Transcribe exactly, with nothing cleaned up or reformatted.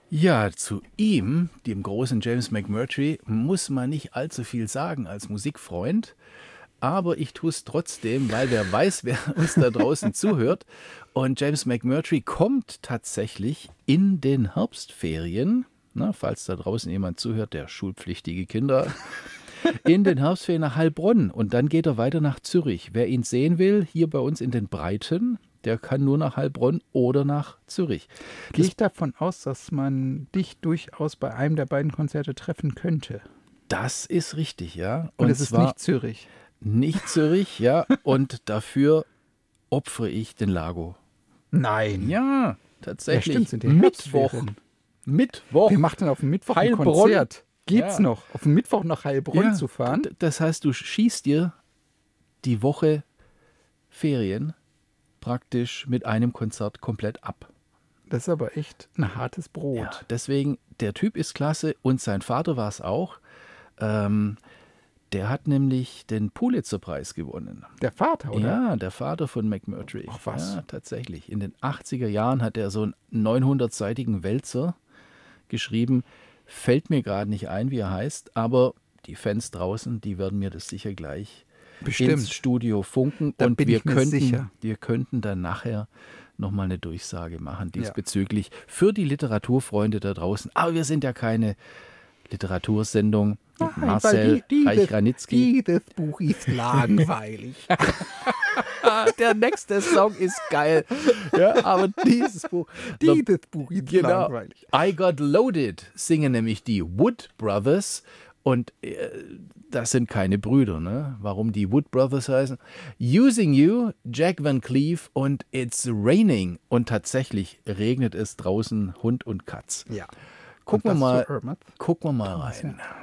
Ja, zu ihm, dem großen James McMurtry, muss man nicht allzu viel sagen als Musikfreund. Aber ich tue es trotzdem, weil wer weiß, wer uns da draußen zuhört. Und James McMurtry kommt tatsächlich in den Herbstferien, na, falls da draußen jemand zuhört, der schulpflichtige Kinder, in den Herbstferien nach Heilbronn. Und dann geht er weiter nach Zürich. Wer ihn sehen will, hier bei uns in den Breiten, der kann nur nach Heilbronn oder nach Zürich. Gehe ich davon aus, dass man dich durchaus bei einem der beiden Konzerte treffen könnte? Das ist richtig, ja. Und, Und es ist nicht Zürich. Nicht Zürich, ja. Und dafür opfere ich den Lago. Nein. Ja, tatsächlich. Ja, stimmt, sind die Mittwoch. Mittwoch. Wer macht denn auf dem Mittwoch Heilbronn. ein Konzert? Geht's Ja. noch, auf dem Mittwoch nach Heilbronn Ja, zu fahren? d- Das heißt, du schießt dir die Woche Ferien praktisch mit einem Konzert komplett ab. Das ist aber echt ein hartes Brot. Ja, deswegen, der Typ ist klasse und sein Vater war es auch. Ähm, der hat nämlich den Pulitzer-Preis gewonnen. Der Vater, oder? Ja, der Vater von McMurtry. Ach, was? Ja, tatsächlich. In den achtziger Jahren hat er so einen neunhundertseitigen Wälzer geschrieben. Fällt mir gerade nicht ein, wie er heißt, aber die Fans draußen, die werden mir das sicher gleich Bestimmt. ins Studio funken. Da und bin wir ich mir könnten, sicher. wir könnten dann nachher nochmal eine Durchsage machen diesbezüglich für die Literaturfreunde da draußen. Aber wir sind ja keine Literatursendung mit Nein, Marcel weil die- Reich-Ranitzky. Dieses Buch ist langweilig. Der nächste Song ist geil. Ja, aber dieses Buch. Dieses Buch ist Genau. langweilig. I Got Loaded singen nämlich die Wood Brothers. Und äh, das sind keine Brüder, ne? Warum die Wood Brothers heißen? Using You, Jack Van Cleef und It's Raining. Und tatsächlich regnet es draußen Hund und Katz. Ja. Gucken wir Und das mal, zu Irma gucken wir mal rein. Ja.